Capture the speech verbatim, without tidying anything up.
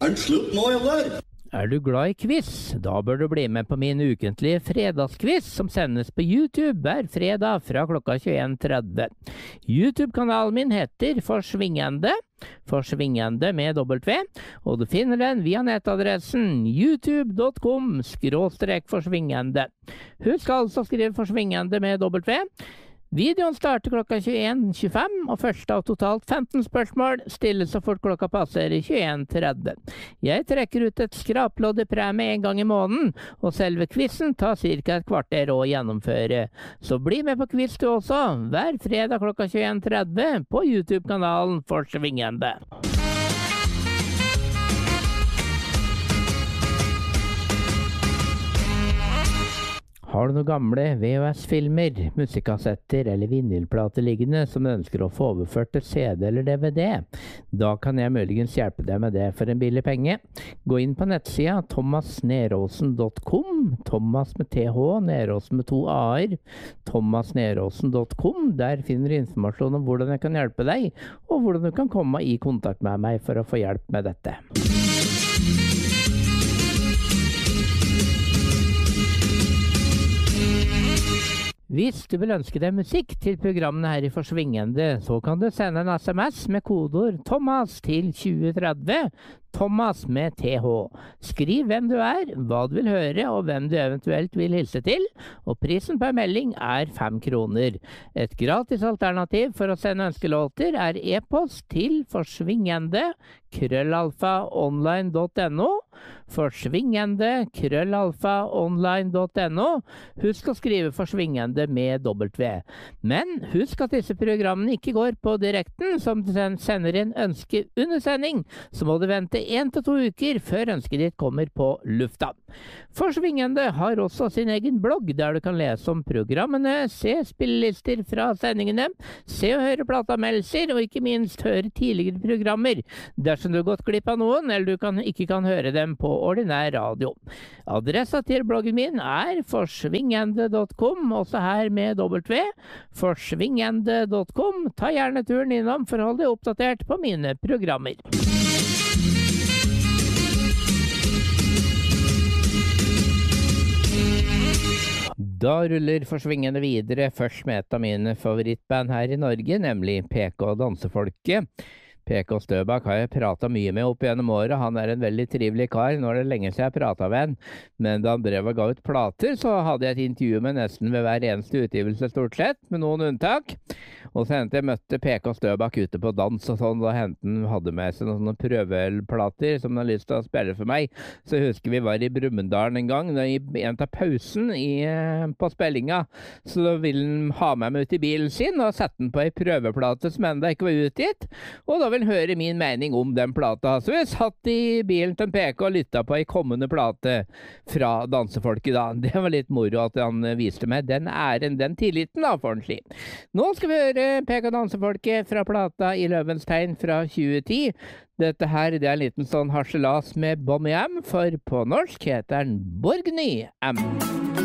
Er den slutt nå, eller? Er du glad i quiz? Da bør du bli med på min ukentlige fredagsquiz som sendes på YouTube hver fredag fra klokka tjueen tretti. YouTube-kanalen min heter Forsvingende, Forsvingende med W, og du finner den via nettadressen youtube punktum com skråstrek forsvingende. Husk altså å skrive Forsvingende med W. Videoen starter klokka tjueen tjuefem, og første av totalt femten spørsmål stilles så fort klokka passerer tjueen tretti. Jeg trekker ut et skraplodd i premie en gang i måneden, og selve quizen tar cirka et kvarter å gjennomføre. Så bli med på quiz du også, hver fredag klokka tjueen tretti på YouTube-kanalen Forsvingende. Har du noen gamle V H S-filmer, musikassetter eller vinylplater liggende som du ønsker å få overført til C D eller D V D? Da kan jeg muligens hjelpe deg med det for en billig penge. Gå inn på nettsida thomas neråsen punktum com, Thomas med T H, Neråsen med to A-er, thomas neråsen punktum com. Der finner du informasjon om hvordan jeg kan hjelpe deg, og hvordan du kan komme i kontakt med meg for å få hjelp med dette. Hvis du vil ønske deg musikk til programmene her i Forsvingende, så kan du sende en S M S med kodeord Thomas til tjue tretti, Thomas med T H. Skriv hvem du er, hva du vil høre og hvem du eventuelt vil hilse til, og prisen per melding er fem kroner. Et gratis alternativ for å sende ønskelåter er e-post til forsvingende krøllalfa online punktum no, forsvingende krøllalfa online punktum no. Husk å skrive Forsvingende med W. Men husk at disse programmene ikke går på direkten, som du sender inn ønske under sending, så må du vente en til to uker før ønsket ditt kommer på lufta. Forsvingende har også sin egen blogg, der du kan lese om programmene, se spillelister fra sendingene, se og høre plateanmeldelser, og ikke minst høre tidligere programmer, dersom du har gått glipp av noen, eller du kan, ikke kan høre dem på ordinær radio. Adressa til bloggen min er forsvingende punktum com, også her med W, forsvingende punktum com. Ta gjerne turen innom for å holde deg oppdatert på mine programmer. Da ruller Forsvingende videre, først med et av mine favorittband her i Norge, nemlig P K Dansefolket. P K Støbak har jeg pratet mye med opp gjennom året. Han er en veldig trivelig kar. Nå er det lenge siden jeg pratet med han, men da han drev og ga ut plater, så hadde jeg et intervju med nesten ved hver eneste utgivelse stort sett, med noen unntak. Og så hendte jeg møtte P K Støbak ute på dans og sånn, da henten hadde med seg noen prøveplater som han hadde lyst til å spille for meg. Så jeg husker vi var i Brumunddal en gang, da i en av pausen i, på spillinga, så ville han ha med meg ut i bilen sin og sette den på en prøveplate som enda ikke var utgitt, og da vil høre min mening om den plata. Så vi satt i bilen til P K og lyttet på en kommende plate fra Dansefolket da. Det var litt moro at han viste meg den æren, den tilliten da, for ordentlig. Nå skal vi høre P K Dansefolket fra plata I Løvens tegn fra tjue ti. Dette her, det er en liten sånn harselas med Bonnie M, for på norsk heter den Borgny M.